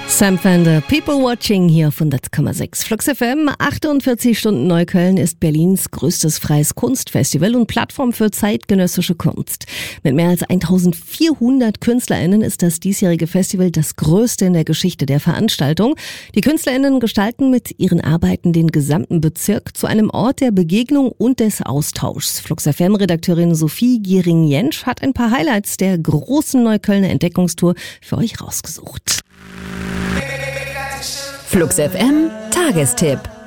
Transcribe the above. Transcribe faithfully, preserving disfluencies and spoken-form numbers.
Sam Fender, People Watching hier auf hundert Komma sechs. Flux F M, achtundvierzig Stunden Neukölln ist Berlins größtes freies Kunstfestival und Plattform für zeitgenössische Kunst. Mit mehr als eintausendvierhundert KünstlerInnen ist das diesjährige Festival das größte in der Geschichte der Veranstaltung. Die KünstlerInnen gestalten mit ihren Arbeiten den gesamten Bezirk zu einem Ort der Begegnung und des Austauschs. Flux F M-Redakteurin Sophie Giering-Jentsch hat ein paar Highlights der großen Neuköllner Entdeckungstour für euch rausgesucht. Flux F M Tagestipp.